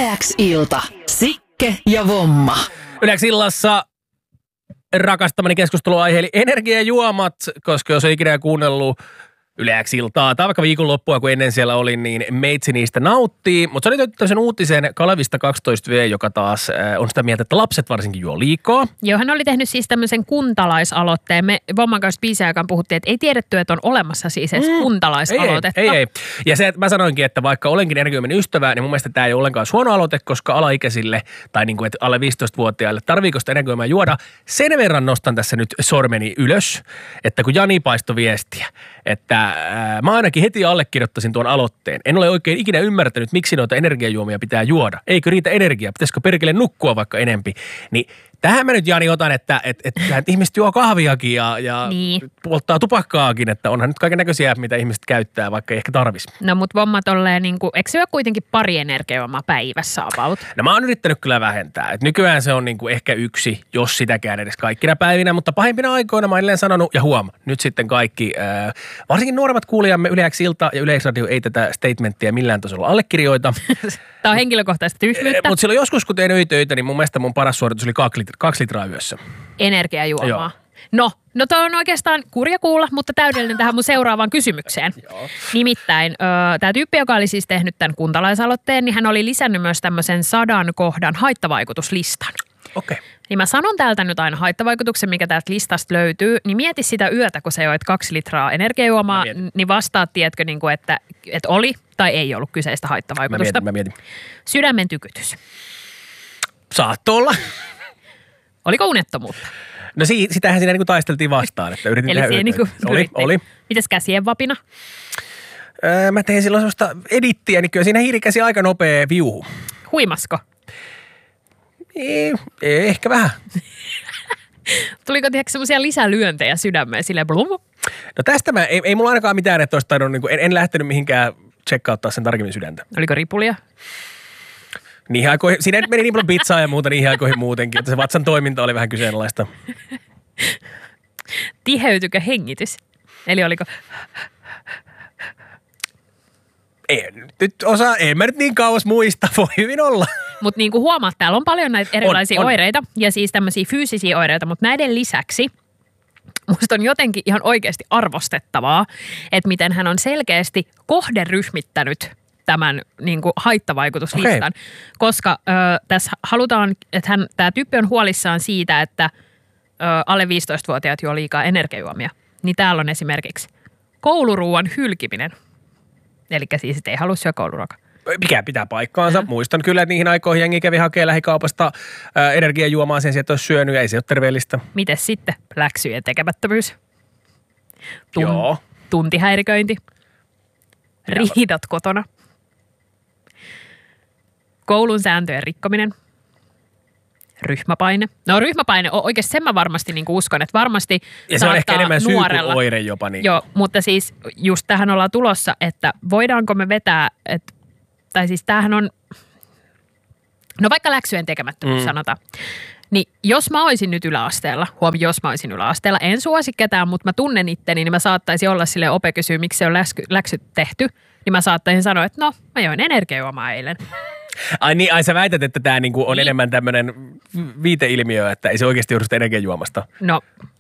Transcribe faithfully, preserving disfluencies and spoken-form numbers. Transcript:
Yleäks-ilta. Sikke ja Vomma. Yleäks-illassa rakastamani keskusteluaihe eli energiajuomat, koska jos ei ikinä kuunnellut Yleäks-iltaa tai vaikka viikonloppua, kun ennen siellä olin, niin meitsi niistä nauttii. Mutta se oli tämmöisen uutisen Kalevista kaksitoista vuotias, joka taas on sitä mieltä, että lapset varsinkin juo liikaa. Joo, hän oli tehnyt siis tämmöisen kuntalaisaloitteen. Me Vomman kanssa biisin aikaan puhuttiin, että ei tiedetty, että on olemassa siis edes mm. kuntalaisaloitetta. Ei, ei, ei. Ja se, että mä sanoinkin, että vaikka olenkin energiajuomien ystävä, niin mun mielestä tämä ei ole ollenkaan huono aloite, koska alaikäisille tai niin kuin, että alle viisitoistavuotiaille tarviiko sitä energiajuomaa juoda. Sen verran nostan tässä nyt sormeni ylös, että kun Jani paistoi viestiä, että ää, mä ainakin heti allekirjoittaisin tuon aloitteen. En ole oikein ikinä ymmärtänyt, miksi noita energiajuomia pitää juoda. Eikö riitä energiaa? Pitäisikö perkele nukkua vaikka enempi? Niin tähän mä nyt, Jani, otan, että, että, että ihmiset juo kahviakin ja, ja niin. polttaa tupakkaakin, että onhan nyt kaiken näköisiä, mitä ihmiset käyttää, vaikka ei ehkä tarvisi. No mut Vomma tolleen, niin kuin, eikö se ole kuitenkin pari energiajuomaa päivässä about? No mä oon yrittänyt kyllä vähentää. Et nykyään se on niin kuin ehkä yksi, jos sitäkään edes kaikkina päivinä, mutta pahimpina aikoina mä oon edelleen sanonut, ja huom, nyt sitten kaikki, äh, varsinkin nuoremmat kuulijamme Yleäks-ilta ja Yleisradio ei tätä statementtia millään tasolla allekirjoita. Tämä on henkilökohtaista tyhmyyttä. Mutta silloin joskus, kun tein öitöitä, niin mun mielestä mun paras suoritus oli kaksi, lit- kaksi litraa yössä. Energiajuomaa. Joo. No, no toi on oikeastaan kurja kuulla, mutta täydellinen tähän mun seuraavaan kysymykseen. Joo. Nimittäin tämä tyyppi, joka oli siis tehnyt tämän kuntalaisaloitteen, niin hän oli lisännyt myös tämmöisen sadan kohdan haittavaikutuslistan. Okei. Okay. Niin mä sanon täältä nyt aina haittavaikutuksen, mikä täältä listasta löytyy, niin mieti sitä yötä, kun sä joit kaksi litraa energiajuomaa, niin vastaat, tiedätkö, niin kuin, että, että oli tai ei ollut kyseistä haittavaikutusta. Mä mietin, mä mietin. Sydämen tykytys. Saattoi olla. Oliko unettomuutta? No si- sitähän siinä niinku taisteltiin vastaan, että yritin Eli tehdä siinä niinku Oli, oli. Mites käsien vapina? Öö, mä tein silloin sellaista edittiä, niin kyllä siinä hiirikäsi aika nopea viuhu. Huimasko? Ei, ehkä vähän. Tuliko tiedätkö semmoisia lisälyöntejä sydämeen silleen blum? No tästä mä, ei, ei mulla ainakaan mitään, että olisi tainnut, niin kuin, en, en lähtenyt mihinkään tsekkauttaa sen tarkemmin sydäntä. Oliko ripulia? Niihin aikoihin, siinä meni niin paljon pizzaa ja muuta niihin aikoihin muutenkin, että se vatsan toiminta oli vähän kyseenalaista. Tiheytykö hengitys? Eli oliko... En nyt osaa, en mä nyt niin kauas muista, voi hyvin olla. Mutta niin kuin huomaat, täällä on paljon näitä erilaisia on, on. oireita ja siis tämmöisiä fyysisiä oireita, mutta näiden lisäksi musta on jotenkin ihan oikeasti arvostettavaa, että miten hän on selkeästi kohderyhmittänyt tämän niin kuin haittavaikutuslistan, okay. Koska ö, tässä halutaan, että hän, tämä tyyppi on huolissaan siitä, että ö, alle viisitoistavuotiaat juo liikaa energiajuomia. Niin täällä on esimerkiksi kouluruuan hylkiminen. Eli siis, että ei halua syödä kouluruokaa. Mikä pitää paikkaansa. Muistan kyllä, että niihin aikoihin jengi kävi hakemaan lähikaupasta ää, energiajuomaa sen sijaan, että olisi syönyt ja ei se ole terveellistä. Mites sitten? Läksyjen tekemättömyys. Tun- Joo. Tuntihäiriköinti. Riidat kotona. Koulun sääntöjen rikkominen. Ryhmäpaine. No ryhmäpaine, oikeasti sen mä varmasti niin uskon, että varmasti ja se on ehkä enemmän syy nuorella, kuin oire jopa. Niin. Joo, mutta siis just tähän ollaan tulossa, että voidaanko me vetää, että, tai siis tämähän on, no vaikka läksyjen tekemättömyys mm. sanotaan. Niin jos mä olisin nyt yläasteella, huom, jos mä olisin yläasteella, en suosi ketään, mutta mä tunnen itteni, niin mä saattaisin olla silleen, ope kysyy, miksi se on läsky, läksyt tehty, niin mä saattaisin sanoa, että no, mä join energiajuomaa eilen. Ai niin, ai sä väität, että tämä niinku on niin. enemmän tämmöinen viiteilmiö, että ei se oikeasti joudu sitä energiajuomasta. No,